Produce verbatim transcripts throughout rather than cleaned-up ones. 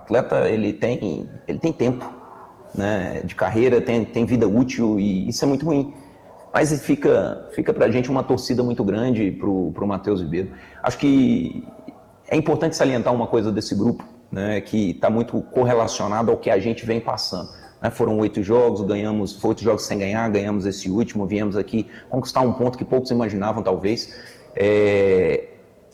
atleta, ele tem, ele tem tempo, né, de carreira, tem, tem vida útil, e isso é muito ruim. Mas fica, fica pra gente uma torcida muito grande pro, pro Matheus Ribeiro. Acho que é importante salientar uma coisa desse grupo, né, que está muito correlacionado ao que a gente vem passando. Né, foram oito jogos, ganhamos, foi oito jogos sem ganhar, ganhamos esse último, viemos aqui conquistar um ponto que poucos imaginavam, talvez. É,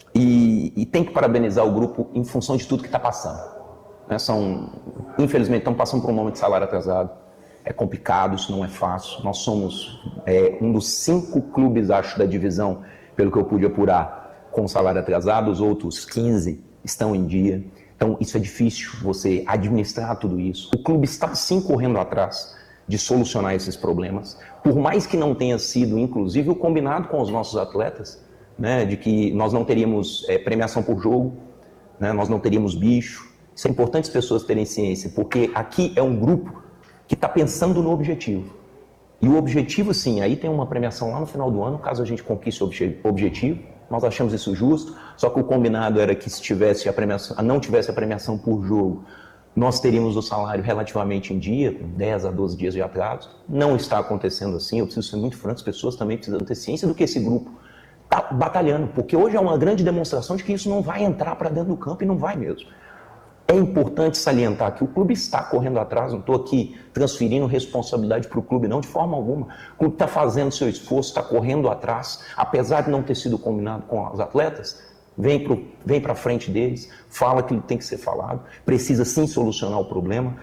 e, e tem que parabenizar o grupo em função de tudo que está passando. Né, são, infelizmente, estamos passando por um momento de salário atrasado. É complicado, isso não é fácil. Nós somos é, um dos cinco clubes, acho, da divisão, pelo que eu pude apurar, com salário atrasado. Os outros quinze estão em dia. Então, isso é difícil, você administrar tudo isso. O clube está, sim, correndo atrás de solucionar esses problemas. Por mais que não tenha sido, inclusive, o combinado com os nossos atletas, né, de que nós não teríamos é, premiação por jogo, né, nós não teríamos bicho. Isso é importante as pessoas terem ciência, porque aqui é um grupo que está pensando no objetivo. E o objetivo, sim, aí tem uma premiação lá no final do ano, caso a gente conquiste o objetivo. Nós achamos isso justo, só que o combinado era que se tivesse a premiação, não tivesse a premiação por jogo, nós teríamos o salário relativamente em dia, com dez a doze dias de atraso. Não está acontecendo assim, eu preciso ser muito franco, as pessoas também precisam ter ciência do que esse grupo está batalhando, porque hoje é uma grande demonstração de que isso não vai entrar para dentro do campo, e não vai mesmo. É importante salientar que o clube está correndo atrás, não estou aqui transferindo responsabilidade para o clube, não, de forma alguma. O clube está fazendo seu esforço, está correndo atrás, apesar de não ter sido combinado com os atletas, vem para vem para frente deles, fala que tem que ser falado, precisa sim solucionar o problema.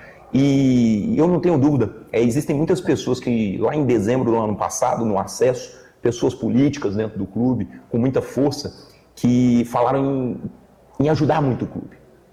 E eu não tenho dúvida, é, existem muitas pessoas que lá em dezembro do ano passado, no acesso, pessoas políticas dentro do clube, com muita força, que falaram em, em ajudar muito o clube.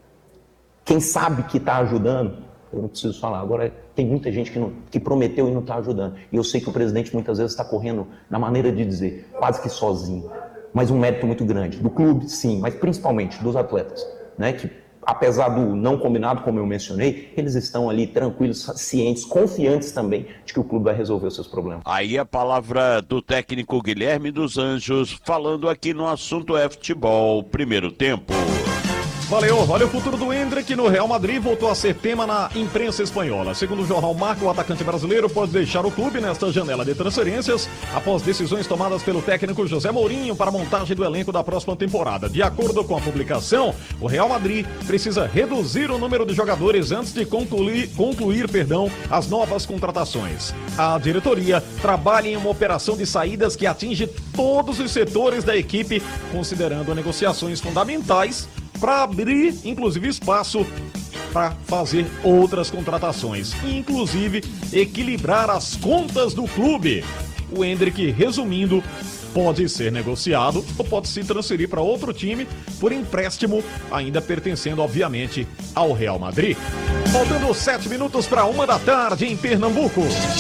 Quem sabe que está ajudando, eu não preciso falar, agora tem muita gente que, não, que prometeu e não está ajudando. E eu sei que o presidente muitas vezes está correndo, na maneira de dizer, quase que sozinho. Mas um mérito muito grande, do clube, sim, mas principalmente dos atletas, né, que apesar do não combinado, como eu mencionei, eles estão ali tranquilos, cientes, confiantes também de que o clube vai resolver os seus problemas. Aí a palavra do técnico Guilherme dos Anjos, falando aqui no assunto é futebol, primeiro tempo. Valeu, olha o futuro do Endrick no Real Madrid, voltou a ser tema na imprensa espanhola. Segundo o jornal Marca, o atacante brasileiro pode deixar o clube nesta janela de transferências após decisões tomadas pelo técnico José Mourinho para a montagem do elenco da próxima temporada. De acordo com a publicação, o Real Madrid precisa reduzir o número de jogadores antes de concluir, concluir perdão, as novas contratações. A diretoria trabalha em uma operação de saídas que atinge todos os setores da equipe, considerando negociações fundamentais para abrir, inclusive, espaço para fazer outras contratações, inclusive equilibrar as contas do clube. O Endrick, resumindo, pode ser negociado ou pode se transferir para outro time por empréstimo, ainda pertencendo, obviamente, ao Real Madrid. Faltando sete minutos para uma da tarde em Pernambuco.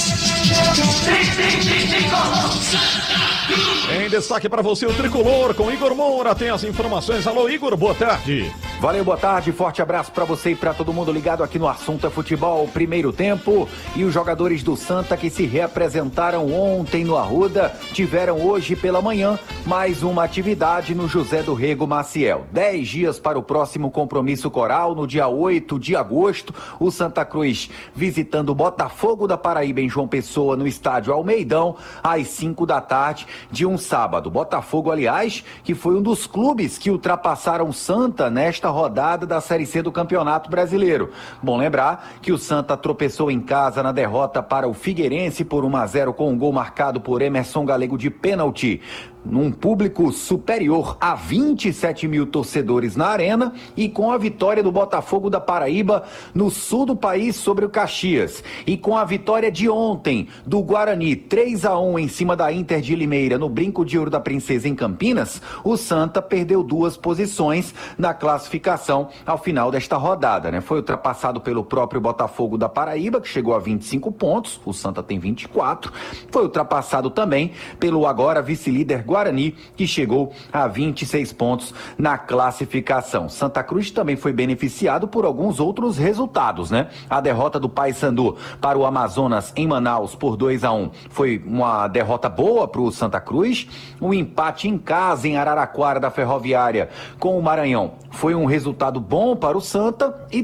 Em destaque para você o Tricolor com Igor Moura, tem as informações. Alô Igor, boa tarde. Valeu, boa tarde, forte abraço para você e para todo mundo ligado aqui no Assunto é Futebol, primeiro tempo. E os jogadores do Santa que se reapresentaram ontem no Arruda tiveram hoje pela manhã mais uma atividade no José do Rego Maciel. Dez dias para o próximo compromisso coral, no dia oito de agosto, o Santa Cruz visitando o Botafogo da Paraíba em João Pessoa no estádio Almeidão, às cinco da tarde de um sábado. Botafogo, aliás, que foi um dos clubes que ultrapassaram o Santa nesta rodada da Série C do Campeonato Brasileiro. Bom lembrar que o Santa tropeçou em casa na derrota para o Figueirense por um a zero com um gol marcado por Emerson Galego de pênalti. Num público superior a vinte e sete mil torcedores na arena e com a vitória do Botafogo da Paraíba no sul do país sobre o Caxias. E com a vitória de ontem do Guarani três a um em cima da Inter de Limeira no Brinco de Ouro da Princesa em Campinas, o Santa perdeu duas posições na classificação ao final desta rodada, né? Foi ultrapassado pelo próprio Botafogo da Paraíba, que chegou a vinte e cinco pontos, o Santa tem vinte e quatro. Foi ultrapassado também pelo agora vice-líder Guarani, que chegou a vinte e seis pontos na classificação. Santa Cruz também foi beneficiado por alguns outros resultados, né? A derrota do Paysandu para o Amazonas em Manaus por dois a um foi uma derrota boa para o Santa Cruz. O empate em casa em Araraquara da Ferroviária com o Maranhão foi um resultado bom para o Santa e